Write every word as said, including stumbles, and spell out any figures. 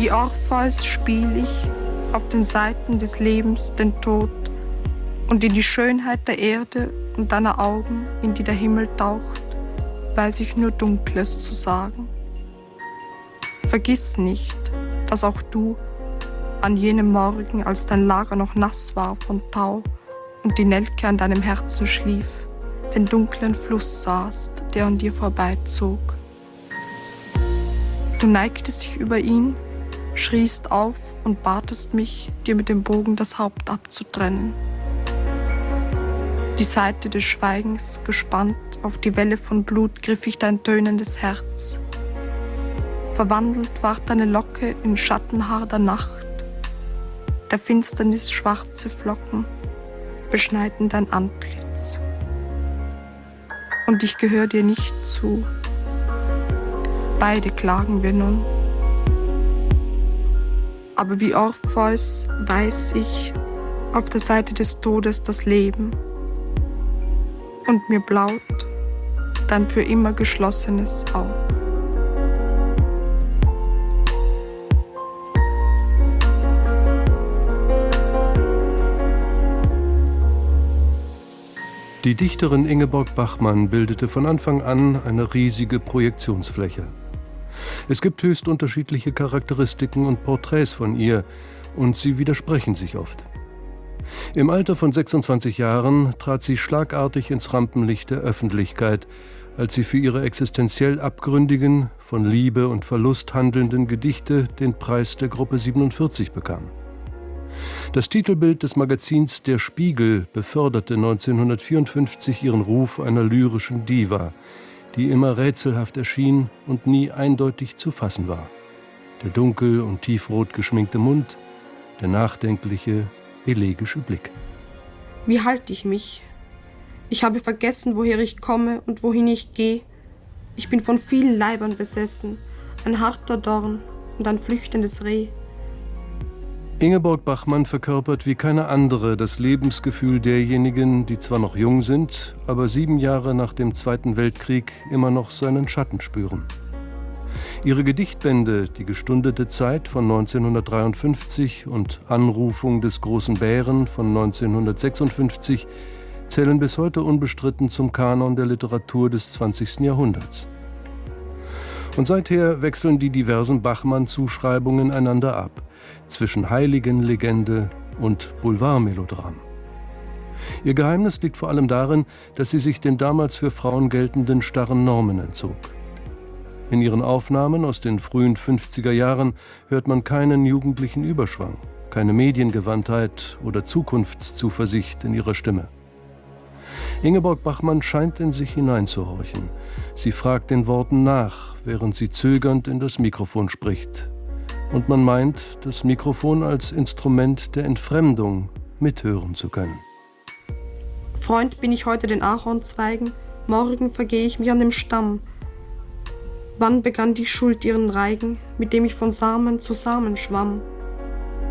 Wie Orpheus spiel ich auf den Seiten des Lebens den Tod und in die Schönheit der Erde und deiner Augen, in die der Himmel taucht, weiß ich nur Dunkles zu sagen. Vergiss nicht, dass auch du an jenem Morgen, als dein Lager noch nass war von Tau und die Nelke an deinem Herzen schlief, den dunklen Fluss sahst, der an dir vorbeizog. Du neigtest dich über ihn, schriest auf und batest mich, dir mit dem Bogen das Haupt abzutrennen. Die Saite des Schweigens gespannt auf die Welle von Blut griff ich dein tönendes Herz. Verwandelt ward deine Locke in Schattenhaar der Nacht. Der Finsternis schwarze Flocken beschneiden dein Antlitz. Und ich gehöre dir nicht zu. Beide klagen wir nun. Aber wie Orpheus weiß ich auf der Seite des Todes das Leben und mir blaut dein für immer geschlossenes Auge. Die Dichterin Ingeborg Bachmann bildete von Anfang an eine riesige Projektionsfläche. Es gibt höchst unterschiedliche Charakteristiken und Porträts von ihr, und sie widersprechen sich oft. Im Alter von sechsundzwanzig Jahren trat sie schlagartig ins Rampenlicht der Öffentlichkeit, als sie für ihre existenziell abgründigen, von Liebe und Verlust handelnden Gedichte den Preis der Gruppe siebenundvierzig bekam. Das Titelbild des Magazins Der Spiegel beförderte neunzehnhundertvierundfünfzig ihren Ruf einer lyrischen Diva, die immer rätselhaft erschien und nie eindeutig zu fassen war. Der dunkel und tiefrot geschminkte Mund, der nachdenkliche, elegische Blick. Wie halte ich mich? Ich habe vergessen, woher ich komme und wohin ich gehe. Ich bin von vielen Leibern besessen, ein harter Dorn und ein flüchtendes Reh. Ingeborg Bachmann verkörpert wie keine andere das Lebensgefühl derjenigen, die zwar noch jung sind, aber sieben Jahre nach dem Zweiten Weltkrieg immer noch seinen Schatten spüren. Ihre Gedichtbände »Die gestundete Zeit« von neunzehnhundertdreiundfünfzig und »Anrufung des großen Bären« von neunzehnhundertsechsundfünfzig zählen bis heute unbestritten zum Kanon der Literatur des zwanzigsten Jahrhunderts. Und seither wechseln die diversen Bachmann-Zuschreibungen einander ab, zwischen Heiligenlegende und Boulevardmelodram. Ihr Geheimnis liegt vor allem darin, dass sie sich den damals für Frauen geltenden starren Normen entzog. In ihren Aufnahmen aus den frühen fünfziger Jahren hört man keinen jugendlichen Überschwang, keine Mediengewandtheit oder Zukunftszuversicht in ihrer Stimme. Ingeborg Bachmann scheint in sich hineinzuhorchen. Sie fragt den Worten nach, während sie zögernd in das Mikrofon spricht. Und man meint, das Mikrofon als Instrument der Entfremdung mithören zu können. Freund bin ich heute den Ahornzweigen, morgen vergehe ich mich an dem Stamm. Wann begann die Schuld ihren Reigen, mit dem ich von Samen zu Samen schwamm?